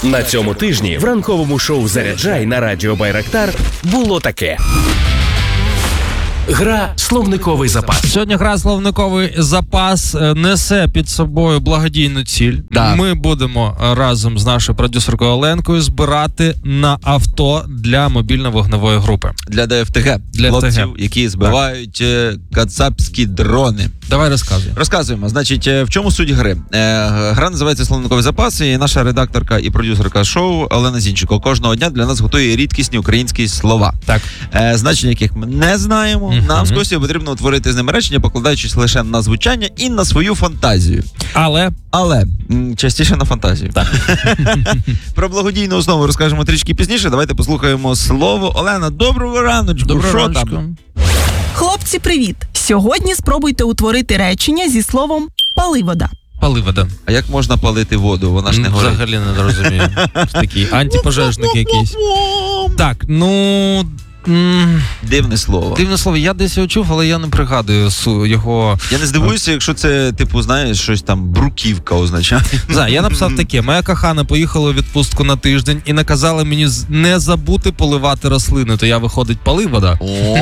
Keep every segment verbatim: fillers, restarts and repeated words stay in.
На цьому тижні в ранковому шоу «Заряджай» на радіо Байрактар було таке. Гра «Словниковий запас». Сьогодні гра «Словниковий запас» несе під собою благодійну ціль. Да. Ми будемо разом з нашою продюсеркою Оленкою збирати на авто для мобільно-вогневої групи. Для ДФТГ. Для хлопців, ТГ. які збивають е, кацапські дрони. Давай розказуй. Розказуємо. Значить, е, в чому суть гри? Е, гра називається «Словниковий запас», і наша редакторка і продюсерка шоу Олена Зінченко кожного дня для нас готує рідкісні українські слова. Так. Е, значення яких ми не знаємо. Mm-hmm. Нам з Костю потрібно утворити з ними речення, покладаючись лише на звучання і на свою фантазію. Але... Але м, частіше на фантазію. Так. Про благодійну основу розкажемо трішки пізніше. Давайте послухаємо слово. Олена, доброго раночку. Доброго Що раночку. там? Хлопці, привіт! Сьогодні спробуйте утворити речення зі словом «паливода». Паливода. А як можна палити воду? Вона ж не горить. Взагалі не розумію. Такий антипожежник якийсь. Так, ну... М- Дивне слово. Дивне слово, я десь його чув, але я не пригадую су- його... Я не здивуюся, якщо це, типу, знаєш, щось там бруківка означає. За, я написав таке. Моя кохана поїхала у відпустку на тиждень і наказала мені з- не забути поливати рослини, то я, виходить, паливода.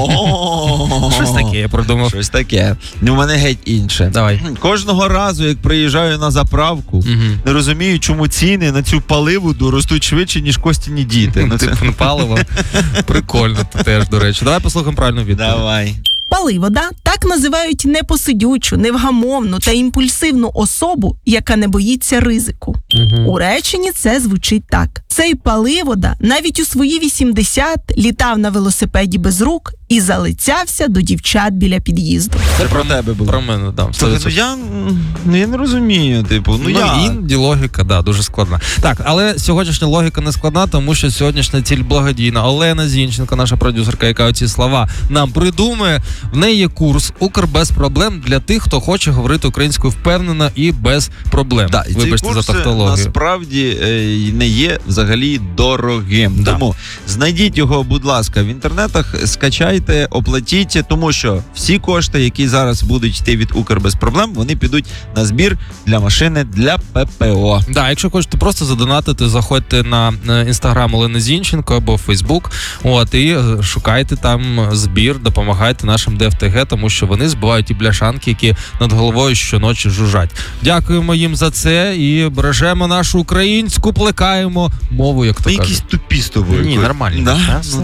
Щось таке я придумав. Щось таке. Ну, в мене геть інше. Давай. Кожного разу, як приїжджаю на заправку, Мгм. не розумію, чому ціни на цю паливоду ростуть швидше, ніж Костіні діти. Ну, це... Типу не паливо. Прикольно теж, до речі. Давай послухаємо правильну відповідь. Давай. Паливода так називають непосидючу, невгамовну та імпульсивну особу, яка не боїться ризику. Мгм. У реченні це звучить так. Цей паливода навіть у свої вісімдесят літав на велосипеді без рук і залицявся до дівчат біля під'їзду. Це про тебе було. Про мене, так. Слухай, ну я, ну я не розумію, типу, ну, Ну, я... іноді логіка, да, дуже складна. Так, але сьогоднішня логіка не складна, тому що сьогоднішня ціль благодійна. Олена Зінченко, наша продюсерка, яка оці слова нам придумує, в неї є курс «Укр без проблем» для тих, хто хоче говорити українською впевнено і без проблем. Да, і Вибачте цей курс за тавтологію. насправді е, не є взагалі дорогим. Да. Тому знайдіть його, будь ласка, в інтернетах, скачайте, оплатіть, тому що всі кошти, які зараз будуть йти від Укр без проблем, вони підуть на збір для машини для ППО. Да, якщо хочете просто задонатити, заходьте на інстаграм Олени Зінченко або Фейсбук, от, і шукайте там збір, допомагайте нашим ДФТГ, тому що вони збивають ті бляшанки, які над головою щоночі жужжать. Дякуємо їм за це і бережемо нашу українську, плекаємо мову, як то Ми кажуть. якісь тупі з тобою. Ні, нормально. Да? Ну,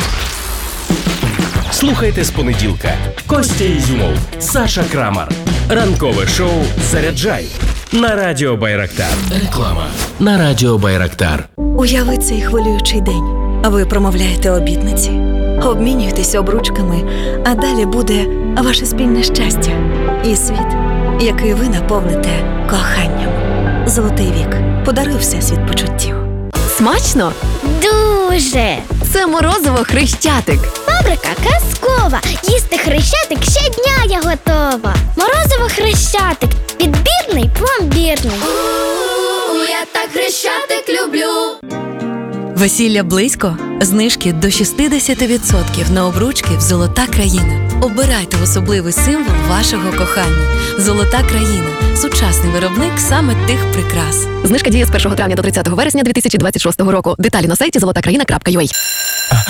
Слухайте з понеділка. Костя Ізюмов, Саша Крамар. Ранкове шоу «Заряджай» на радіо Байрактар. Реклама на радіо Байрактар. Уяви цей хвилюючий день. Ви промовляєте обітниці, обмінюєтесь обручками, а далі буде ваше спільне щастя і світ, який ви наповните коханням. Золотий вік. Подаруй всесвіт почуттів. Смачно? Дуже! Це морозиво Хрещатик. Фабрика казкова! Їсти Хрещатик щодня я готова! Морозиво Хрещатик! Підбірний, пломбірний! Я так Хрещатик люблю! Весілля близько? Знижки до шістдесят відсотків на обручки в «Золота країна». Обирайте особливий символ вашого кохання. «Золота країна» – сучасний виробник саме тих прикрас. Знижка діє з першого травня до тридцятого вересня дві тисячі двадцять шостого року. Деталі на сайті золота країна крапка ю а.